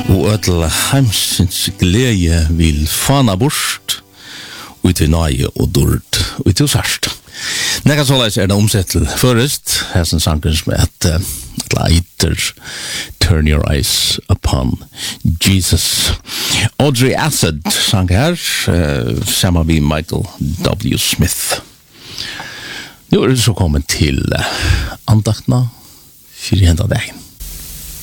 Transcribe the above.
Og öll heimsins gleje vil fana bort ut til nøye og dård ut til sørst. Nekka såleis det omsett til først, hessen sanken som leiter Turn Your Eyes Upon Jesus. Audrey Acid sang her, sammen med Michael W. Smith. Nu det så kommet til andaktene for hendet dagen.